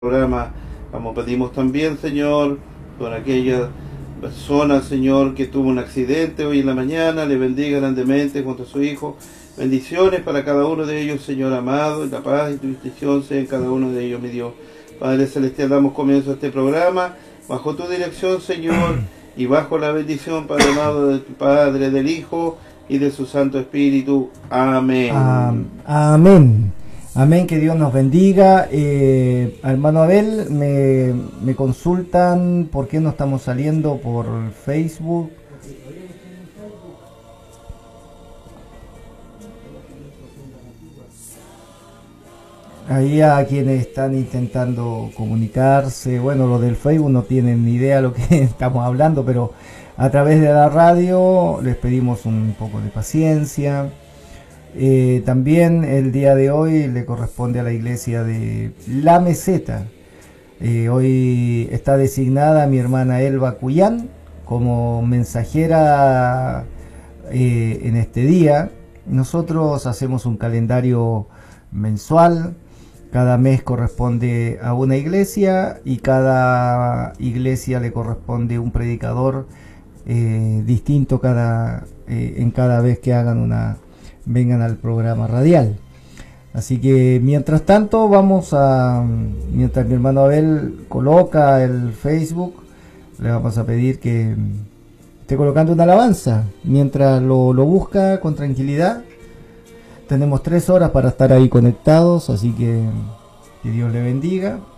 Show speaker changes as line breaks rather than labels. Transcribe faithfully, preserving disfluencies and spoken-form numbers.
programa, como pedimos también, Señor, por aquella persona, Señor, que tuvo un accidente hoy en la mañana, le bendiga grandemente junto a su hijo. Bendiciones para cada uno de ellos, Señor amado, y la paz y tu bendición sea en cada uno de ellos, mi Dios. Padre Celestial, damos comienzo a este programa, bajo tu dirección, Señor, y bajo la bendición, Padre amado, del Padre, del Hijo y de su Santo Espíritu. Amén.
Am- Amén. Amén, que Dios nos bendiga. Eh, hermano Abel, me, me consultan por qué no estamos saliendo por Facebook. Ahí a quienes están intentando comunicarse, bueno, los del Facebook no tienen ni idea de lo que estamos hablando, pero a través de la radio les pedimos un poco de paciencia. Eh, también el día de hoy le corresponde a la iglesia de La Meseta. Eh, hoy está designada mi hermana Elba Cuyán como mensajera eh, en este día. Nosotros hacemos un calendario mensual. Cada mes corresponde a una iglesia y cada iglesia le corresponde un predicador eh, distinto cada, eh, en cada vez que hagan una vengan al programa radial. Así que mientras tanto vamos a, mientras mi hermano Abel coloca el Facebook, le vamos a pedir que esté colocando una alabanza mientras lo, lo busca con tranquilidad. Tenemos tres horas para estar ahí conectados, así que que Dios le bendiga.